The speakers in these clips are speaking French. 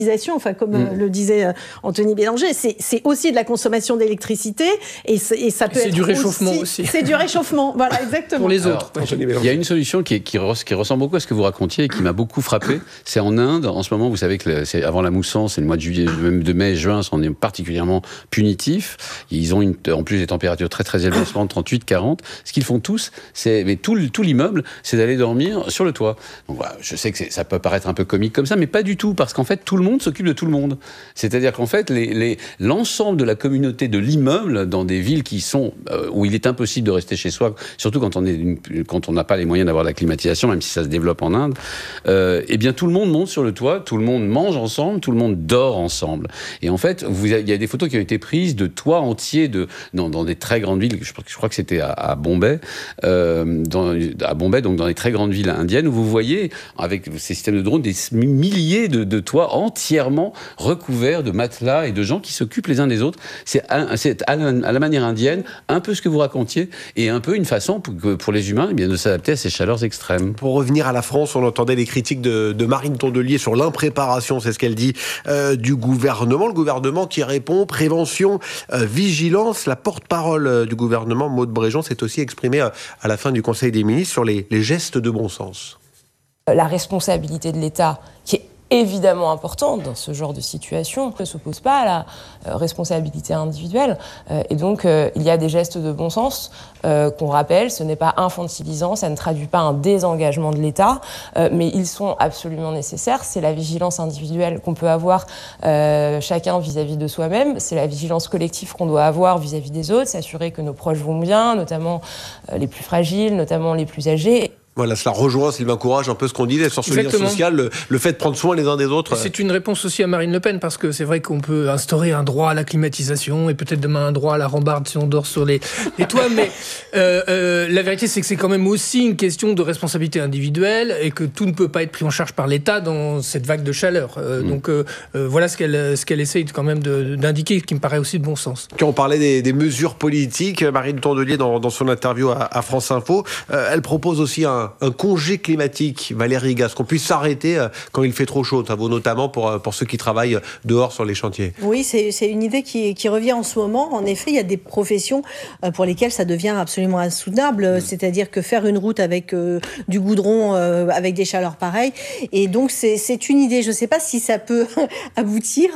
Enfin, comme le disait Anthony Bélanger, c'est aussi de la consommation d'électricité et ça peut être du réchauffement aussi. C'est du réchauffement, voilà, exactement. Pour les autres. Il y a une solution qui ressemble beaucoup à ce que vous racontiez et qui m'a beaucoup frappé. C'est en Inde, en ce moment, vous savez que c'est avant la mousson, c'est le mois de juillet, même de mai, juin, on est particulièrement punitifs. Ils ont en plus des températures très très élevées, 38, 40. Ce qu'ils font tous, mais tout l'immeuble, c'est d'aller dormir sur le toit. Donc voilà, je sais que ça peut paraître un peu comique comme ça, mais pas du tout, parce qu'en fait, tout le monde s'occupe de tout le monde. C'est-à-dire qu'en fait, l'ensemble de la communauté de l'immeuble, dans des villes où il est impossible de rester chez soi, surtout quand on n'a pas les moyens d'avoir la climatisation, même si ça se développe en Inde, eh bien tout le monde monte sur le toit, tout le monde mange ensemble, tout le monde dort ensemble. Et en fait, il y a des photos qui ont été prises de toits entiers dans des très grandes villes. Je crois que c'était à Bombay, donc dans les très grandes villes indiennes, où vous voyez, avec ces systèmes de drones, des milliers de toits entièrement recouverts de matelas et de gens qui s'occupent les uns des autres. C'est à la manière indienne, un peu ce que vous racontiez, et un peu une façon pour les humains de s'adapter à ces chaleurs extrêmes. Pour revenir à la France, on entendait les critiques de Marine Tondelier sur l'impréparation, c'est ce qu'elle dit, du gouvernement. Le gouvernement qui répond prévention, vigilance. La porte-parole du gouvernement, Maud Bréjon, s'est aussi exprimée à la fin du Conseil des ministres sur les gestes de bon sens. La responsabilité de l'État, qui est évidemment importante dans ce genre de situation, ne s'oppose pas à la responsabilité individuelle. Et donc, il y a des gestes de bon sens qu'on rappelle. Ce n'est pas infantilisant, ça ne traduit pas un désengagement de l'État, mais ils sont absolument nécessaires. C'est la vigilance individuelle qu'on peut avoir chacun vis-à-vis de soi-même. C'est la vigilance collective qu'on doit avoir vis-à-vis des autres, s'assurer que nos proches vont bien, notamment les plus fragiles, notamment les plus âgés. Voilà, cela rejoint, Sylvain Courage, un peu ce qu'on disait sur ce lien social, le fait de prendre soin les uns des autres. C'est une réponse aussi à Marine Le Pen, parce que c'est vrai qu'on peut instaurer un droit à la climatisation et peut-être demain un droit à la rambarde si on dort sur les toits, mais la vérité c'est que c'est quand même aussi une question de responsabilité individuelle et que tout ne peut pas être pris en charge par l'État dans cette vague de chaleur. Donc voilà ce qu'elle essaye quand même d'indiquer, qui me paraît aussi de bon sens. Quand on parlait des mesures politiques, Marine Tondelier, dans son interview à France Info, elle propose aussi un congé climatique, Valérie Gasse, qu'on puisse s'arrêter quand il fait trop chaud. Ça vaut notamment pour ceux qui travaillent dehors sur les chantiers. Oui, c'est une idée qui revient en ce moment. En effet, il y a des professions pour lesquelles ça devient absolument insoutenable. C'est-à-dire que faire une route avec du goudron, avec des chaleurs pareilles. Et donc, c'est une idée. Je ne sais pas si ça peut aboutir,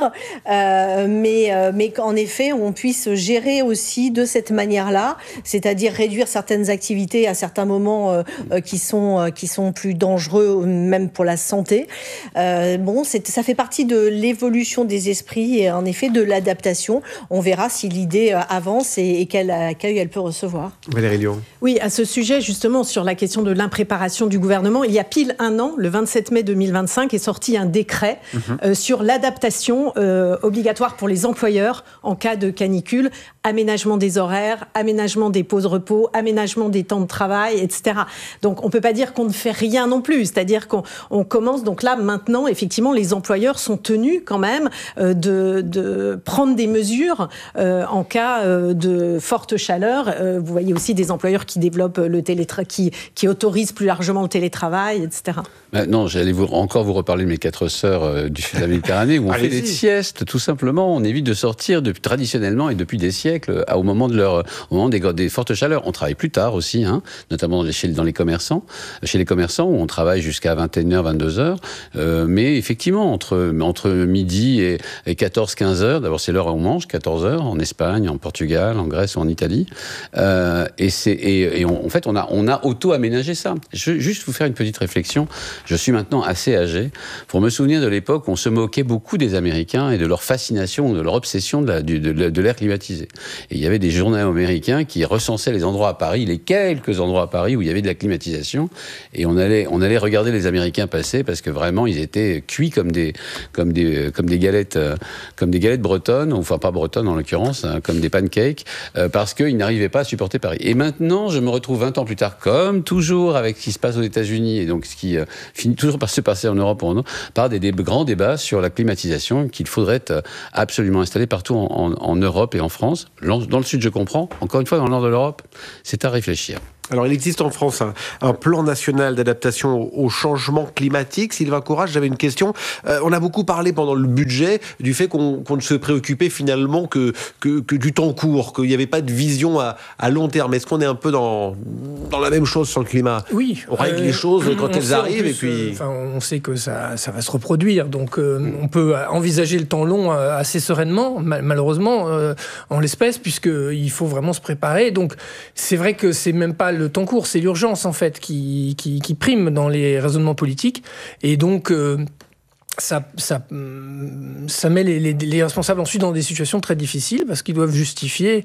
mais qu'en effet, on puisse gérer aussi de cette manière-là, c'est-à-dire réduire certaines activités à certains moments qui sont plus dangereux, même pour la santé. Ça fait partie de l'évolution des esprits et en effet de l'adaptation. On verra si l'idée avance et quel accueil elle peut recevoir. Valérie Lyon. Oui, à ce sujet, justement, sur la question de l'impréparation du gouvernement, il y a pile un an, le 27 mai 2025, est sorti un décret sur l'adaptation obligatoire pour les employeurs en cas de canicule, aménagement des horaires, aménagement des pauses repos, aménagement des temps de travail, etc. Donc, on ne peut pas dire qu'on ne fait rien non plus. C'est-à-dire qu'on commence, donc là, maintenant, effectivement, les employeurs sont tenus quand même de prendre des mesures en cas de forte chaleur. Vous voyez aussi des employeurs qui développent le télétravail, qui autorisent plus largement le télétravail, etc. Non, j'allais encore vous reparler de mes 4 sœurs du sud de la Méditerranée, où on fait des siestes, tout simplement. On évite de sortir traditionnellement et depuis des siècles au moment des fortes chaleurs. On travaille plus tard aussi, notamment dans les commerçants. Chez les commerçants, où on travaille jusqu'à 21h, 22h. Mais effectivement, entre midi et 14-15h, d'abord c'est l'heure où on mange, 14h, en Espagne, en Portugal, en Grèce ou en Italie. En fait, on a auto-aménagé ça. Juste vous faire une petite réflexion. Je suis maintenant assez âgé pour me souvenir de l'époque où on se moquait beaucoup des Américains et de leur fascination, de leur obsession de l'air climatisé. Et il y avait des journaux américains qui recensaient les endroits à Paris, les quelques endroits à Paris où il y avait de la climatisation. Et on allait regarder les Américains passer parce que vraiment ils étaient cuits comme des galettes bretonnes, enfin pas bretonnes en l'occurrence, comme des pancakes, parce qu'ils n'arrivaient pas à supporter Paris. Et maintenant, je me retrouve 20 ans plus tard, comme toujours avec ce qui se passe aux États-Unis et donc ce qui finit toujours par se passer en Europe ou en Europe, par des grands débats sur la climatisation qu'il faudrait absolument installer partout en Europe et en France. Dans le sud, je comprends. Encore une fois, dans le nord de l'Europe, c'est à réfléchir. Alors, il existe en France un plan national d'adaptation au changement climatique. Sylvain Courage, j'avais une question. On a beaucoup parlé pendant le budget du fait qu'on ne se préoccupait finalement que du temps court, qu'il n'y avait pas de vision à long terme. Est-ce qu'on est un peu dans la même chose sur le climat ? Oui. On règle les choses quand elles arrivent et puis... on sait que ça va se reproduire, donc on peut envisager le temps long assez sereinement, malheureusement, en l'espèce, puisqu'il faut vraiment se préparer. Donc c'est vrai que c'est même pas le temps court, c'est l'urgence en fait qui prime dans les raisonnements politiques. Et donc... Ça met les responsables ensuite dans des situations très difficiles parce qu'ils doivent justifier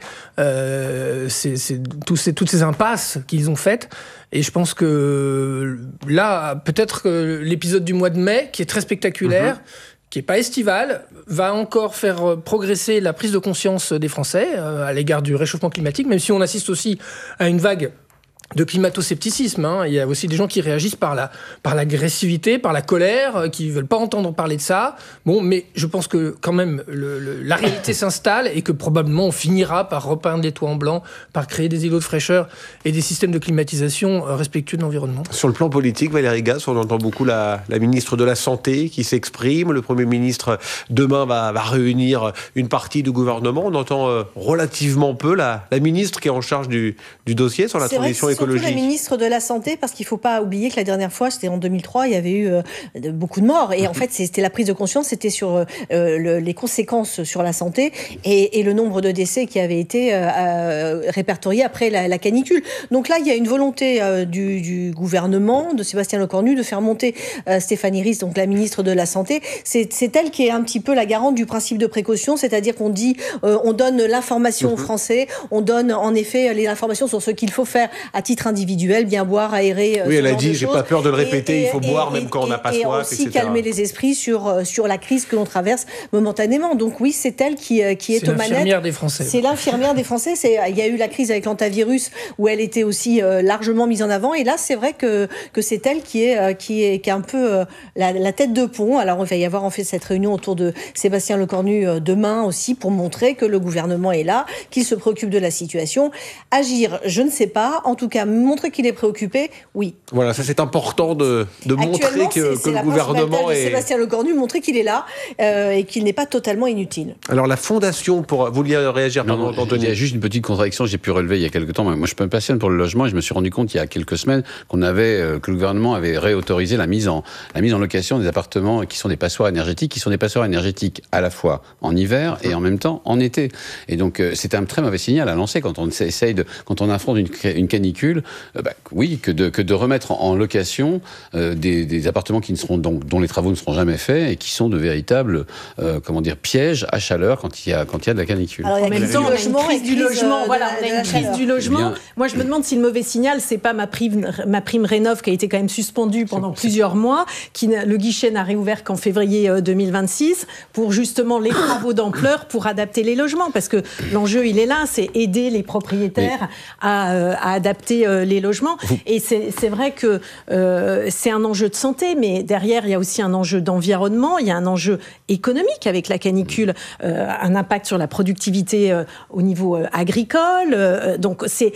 toutes ces impasses qu'ils ont faites. Et je pense que là, peut-être que l'épisode du mois de mai, qui est très spectaculaire, qui n'est pas estival, va encore faire progresser la prise de conscience des Français à l'égard du réchauffement climatique, même si on assiste aussi à une vague de climato-scepticisme. Il y a aussi des gens qui réagissent par l'agressivité, par la colère, qui ne veulent pas entendre parler de ça. Bon, mais je pense que quand même la réalité s'installe et que probablement on finira par repeindre les toits en blanc, par créer des îlots de fraîcheur et des systèmes de climatisation respectueux de l'environnement. Sur le plan politique, Valérie Gasse, on entend beaucoup la ministre de la Santé qui s'exprime. Le Premier ministre, demain, va réunir une partie du gouvernement. On entend relativement peu la ministre qui est en charge du dossier sur la transition écologique. Surtout la ministre de la Santé, parce qu'il ne faut pas oublier que la dernière fois, c'était en 2003, il y avait eu beaucoup de morts. Et en fait, c'était la prise de conscience, c'était sur les conséquences sur la santé et le nombre de décès qui avaient été répertoriés après la canicule. Donc là, il y a une volonté du gouvernement, de Sébastien Lecornu, de faire monter Stéphanie Ries, donc la ministre de la Santé. C'est elle qui est un petit peu la garante du principe de précaution, c'est-à-dire qu'on dit, on donne l'information aux Français, on donne en effet les informations sur ce qu'il faut faire à titre individuel, bien boire, aérer. Oui, elle a dit, j'ai pas peur de le répéter, il faut boire même quand on n'a pas soif, etc. Et aussi calmer les esprits sur la crise que l'on traverse momentanément. Donc oui, c'est elle qui est aux manettes. C'est l'infirmière des Français. C'est l'infirmière des Français. Il y a eu la crise avec l'antavirus où elle était aussi largement mise en avant. Et là, c'est vrai que c'est elle qui est un peu la tête de pont. Alors, il va y avoir en fait cette réunion autour de Sébastien Lecornu demain aussi pour montrer que le gouvernement est là, qu'il se préoccupe de la situation. Agir, je ne sais pas. En tout cas, montrer qu'il est préoccupé, oui. Voilà, ça c'est important de montrer que le gouvernement est... Sébastien Lecornu, montrer qu'il est là et qu'il n'est pas totalement inutile. Alors la fondation, vous vouliez réagir, pardon, Anthony. Il y a juste une petite contradiction que j'ai pu relever il y a quelques temps. Moi, je me passionne pour le logement et je me suis rendu compte il y a quelques semaines que le gouvernement avait réautorisé la mise en location des appartements qui sont des passoires énergétiques à la fois en hiver et en même temps en été. Et donc c'est un très mauvais signal à lancer quand on affronte une canicule. Oui, que de remettre en location des appartements dont les travaux ne seront jamais faits et qui sont de véritables pièges à chaleur quand il y a de la canicule. Alors, en même temps, on a une crise du logement. Voilà, on a une crise du logement. Moi, je me demande si le mauvais signal, c'est pas ma prime Rénov' qui a été quand même suspendue pendant plusieurs mois, le guichet n'a réouvert qu'en février 2026 pour justement les travaux d'ampleur pour adapter les logements, parce que l'enjeu il est là, c'est aider les propriétaires à adapter les logements. Et c'est vrai que c'est un enjeu de santé, mais derrière, il y a aussi un enjeu d'environnement, il y a un enjeu économique avec la canicule, un impact sur la productivité au niveau agricole. Donc, c'est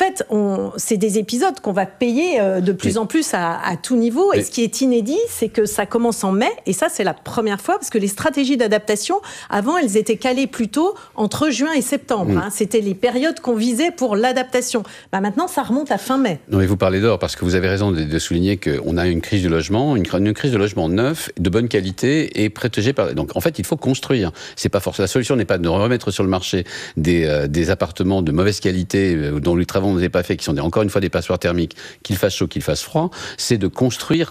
des épisodes qu'on va payer de plus en plus à tout niveau. Et ce qui est inédit, c'est que ça commence en mai, et ça, c'est la première fois, parce que les stratégies d'adaptation, avant, elles étaient calées plutôt entre juin et septembre. C'était les périodes qu'on visait pour l'adaptation. Maintenant, ça remonte à fin mai. Non, mais vous parlez d'or, parce que vous avez raison de souligner qu'on a une crise du logement, une crise de logement neuf, de bonne qualité et protégé par... Donc, en fait, il faut construire. C'est pas forcément... La solution n'est pas de remettre sur le marché des appartements de mauvaise qualité, dont les travaux n'étaient pas faits, qui sont encore une fois des passoires thermiques, qu'il fasse chaud, qu'il fasse froid. C'est de construire.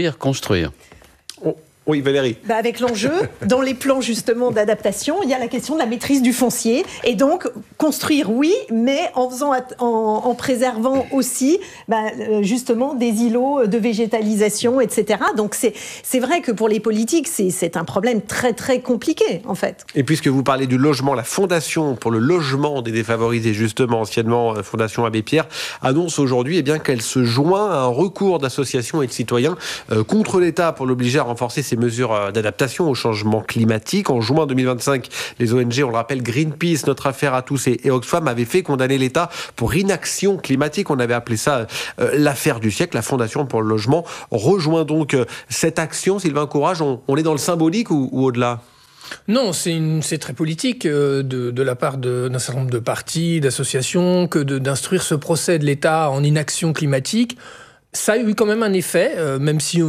Oui, Valérie. Avec l'enjeu, dans les plans justement d'adaptation, il y a la question de la maîtrise du foncier. Et donc, construire, oui, mais en préservant aussi justement des îlots de végétalisation, etc. Donc, c'est vrai que pour les politiques, c'est un problème très, très compliqué, en fait. Et puisque vous parlez du logement, la Fondation pour le logement des défavorisés, justement, anciennement Fondation Abbé Pierre, annonce aujourd'hui qu'elle se joint à un recours d'associations et de citoyens contre l'État pour l'obliger à renforcer ses ces mesures d'adaptation au changement climatique. En juin 2025, les ONG, on le rappelle, Greenpeace, Notre Affaire à tous et Oxfam avaient fait condamner l'État pour inaction climatique. On avait appelé ça l'affaire du siècle. La Fondation pour le logement rejoint donc cette action. Sylvain Courage, on est dans le symbolique ou au-delà ? Non, c'est très politique de la part d'un certain nombre de partis, d'associations, que d'instruire ce procès de l'État en inaction climatique. Ça a eu quand même un effet, même si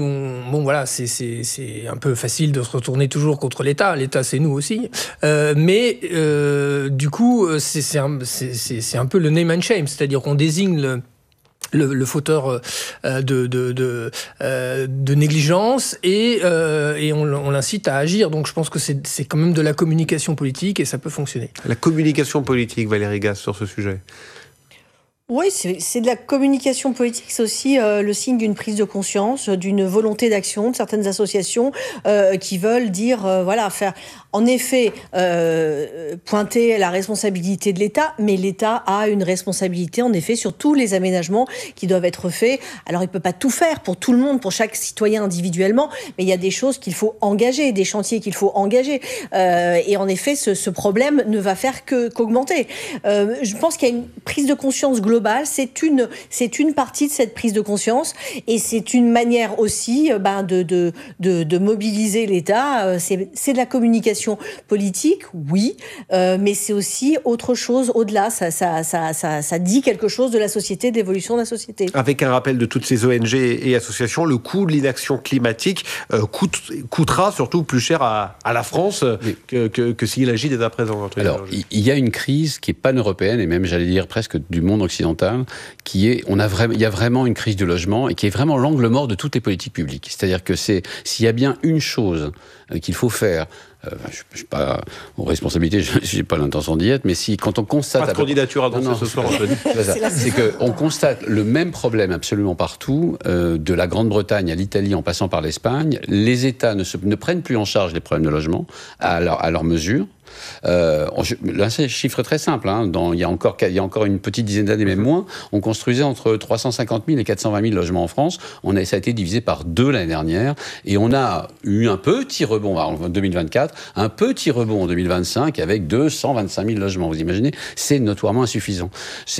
c'est un peu facile de se retourner toujours contre l'État. L'État, c'est nous aussi. Mais du coup, c'est un peu le name and shame, c'est-à-dire qu'on désigne le fauteur de négligence et on l'incite à agir. Donc je pense que c'est quand même de la communication politique et ça peut fonctionner. La communication politique, Valérie Gasse, sur ce sujet. Oui, c'est de la communication politique, c'est aussi le signe d'une prise de conscience, d'une volonté d'action de certaines associations qui veulent dire, faire en effet pointer la responsabilité de l'État, mais l'État a une responsabilité en effet sur tous les aménagements qui doivent être faits. Alors il peut pas tout faire pour tout le monde, pour chaque citoyen individuellement, mais il y a des choses qu'il faut engager, des chantiers qu'il faut engager. Et en effet, ce problème ne va faire qu'augmenter. Je pense qu'il y a une prise de conscience globale. C'est une partie de cette prise de conscience et c'est une manière aussi de mobiliser l'État. C'est de la communication politique, oui, mais c'est aussi autre chose au-delà. Ça dit quelque chose de la société, de l'évolution de la société. Avec un rappel de toutes ces ONG et associations, le coût de l'inaction climatique coûtera surtout plus cher à la France que s'il agit dès à présent. Alors, il y a une crise qui est pan-européenne et même, j'allais dire, presque du monde occidental, qui est, il y a vraiment une crise du logement et qui est vraiment l'angle mort de toutes les politiques publiques. C'est-à-dire que s'il y a bien une chose qu'il faut faire, je ne suis pas aux responsabilités, je n'ai pas l'intention d'y être, mais quand on constate... Pas de candidature à danser ce soir, Anthony. C'est qu'on constate le même problème absolument partout, de la Grande-Bretagne à l'Italie en passant par l'Espagne. Les États ne prennent plus en charge les problèmes de logement à leur mesure. Là, c'est un chiffre très simple. Il y a encore une petite dizaine d'années, même moins, on construisait entre 350 000 et 420 000 logements en France. Ça a été divisé par 2 l'année dernière. Et on a eu un petit rebond en 2024, un petit rebond en 2025 avec 225 000 logements. Vous imaginez ? C'est notoirement insuffisant.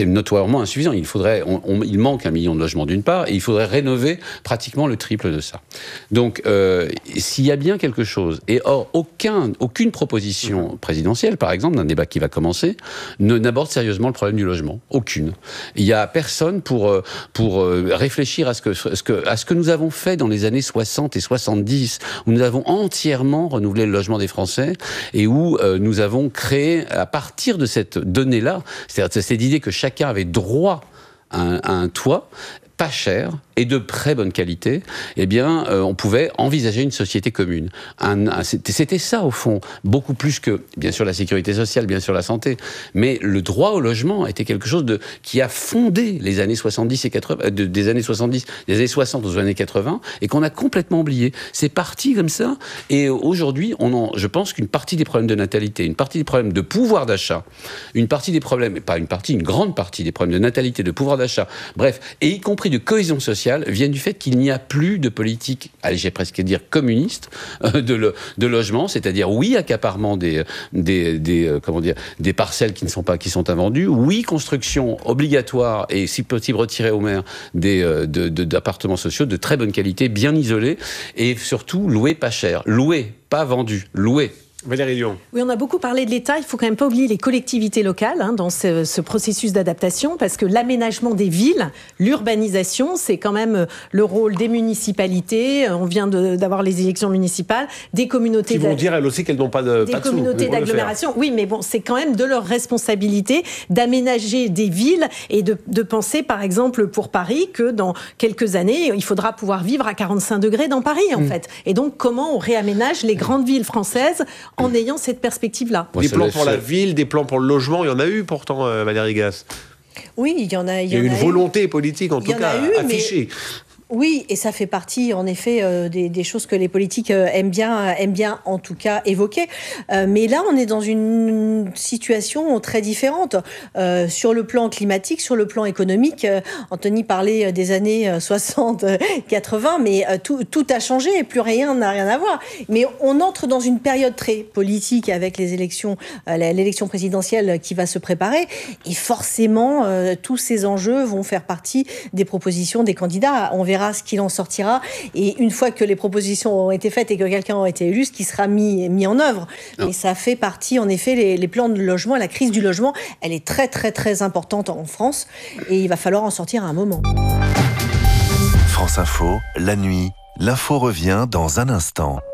Il manque 1 million de logements d'une part, et il faudrait rénover pratiquement le triple de ça. Donc, s'il y a bien quelque chose, et or, aucune proposition présidentielle, par exemple, d'un débat qui va commencer, n'aborde sérieusement le problème du logement. Aucune. Il n'y a personne pour réfléchir à ce que nous avons fait dans les années 60 et 70, où nous avons entièrement renouvelé le logement des Français et où nous avons créé, à partir de cette donnée-là, c'est-à-dire cette idée que chacun avait droit à un toit, pas cher et de très bonne qualité, on pouvait envisager une société commune. C'était ça, au fond, beaucoup plus que, bien sûr, la sécurité sociale, bien sûr, la santé, mais le droit au logement était quelque chose qui a fondé les années 70 et 80, des années 60 aux années 80, et qu'on a complètement oublié. C'est parti comme ça, et aujourd'hui, je pense qu'une partie des problèmes de natalité, une partie des problèmes de pouvoir d'achat, une grande partie des problèmes de natalité, de pouvoir d'achat, bref, et y compris de cohésion sociale, viennent du fait qu'il n'y a plus de politique, j'ai presque dire communiste, de logement, c'est-à-dire accaparement des parcelles qui sont invendues, construction obligatoire et si possible retirée aux maires d'appartements sociaux de très bonne qualité, bien isolés et surtout loués pas cher, loués, pas vendus, loués. Valérie Lyon. Oui, on a beaucoup parlé de l'État. Il faut quand même pas oublier les collectivités locales dans ce processus d'adaptation, parce que l'aménagement des villes, l'urbanisation, c'est quand même le rôle des municipalités. On vient d'avoir les élections municipales, des communautés... Qui vont dire, elles aussi, qu'elles n'ont pas de communautés d'agglomération. Oui, mais bon, c'est quand même de leur responsabilité d'aménager des villes et de penser, par exemple, pour Paris, que dans quelques années, il faudra pouvoir vivre à 45 degrés dans Paris, en fait. Et donc, comment on réaménage les grandes villes françaises en ayant cette perspective-là. Des plans pour la ville, des plans pour le logement, il y en a eu pourtant, Valérie Gasse. Oui, il y en a. Il y a eu une volonté politique, en tout cas, affichée. Oui, et ça fait partie, en effet, des choses que les politiques aiment bien, en tout cas, évoquer. Mais là, on est dans une situation très différente. Sur le plan climatique, sur le plan économique, Anthony parlait des années 60, 80, mais tout a changé et plus rien n'a rien à voir. Mais on entre dans une période très politique avec les élections, l'élection présidentielle qui va se préparer. Et forcément, tous ces enjeux vont faire partie des propositions des candidats. On verra ce qu'il en sortira. Et une fois que les propositions ont été faites et que quelqu'un a été élu, ce qui sera mis en œuvre. Mais ça fait partie, en effet, les plans de logement, la crise du logement, elle est très, très, très importante en France. Et il va falloir en sortir à un moment. France Info, la nuit, l'info revient dans un instant.